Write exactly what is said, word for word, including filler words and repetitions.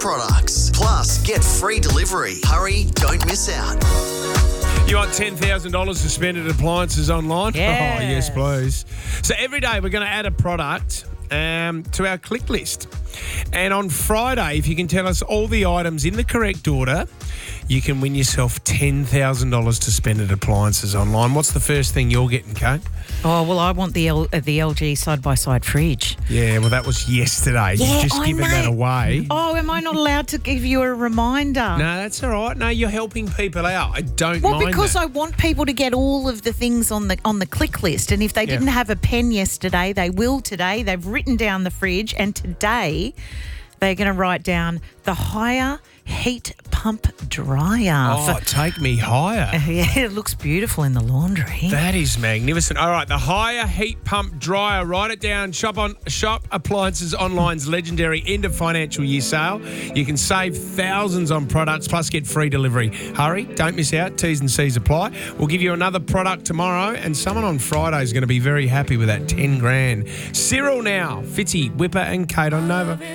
products. Plus, get free delivery. Hurry, don't miss out. You want ten thousand dollars to spend at appliances online? Yes. Oh, yes, please. So every day we're going to add a product um, to our click list. And on Friday, if you can tell us all the items in the correct order, you can win yourself ten thousand dollars to spend at appliances online. What's the first thing you're getting, Kate? Oh, well, I want the L- uh, the L G side-by-side fridge. Yeah, well, that was yesterday. Yeah, You've just I given know. that away. Oh, am I not allowed to give you a reminder? No, that's all right. No, you're helping people out. I don't Well, mind because that. I want people to get all of the things on the on the click list, and if they Yeah. didn't have a pen yesterday, they will today. They've written down the fridge, and today they're going to write down the higher heat pump dryer. Oh, take me higher. Yeah, it looks beautiful in the laundry. That is magnificent. All right, the higher heat pump dryer. Write it down. Shop on Shop Appliances Online's legendary end of financial year sale. You can save thousands on products, plus get free delivery. Hurry, don't miss out. T's and C's apply. We'll give you another product tomorrow, and someone on Friday is going to be very happy with that ten grand. Cyril now, Fitzy, Whipper, and Kate on Nova.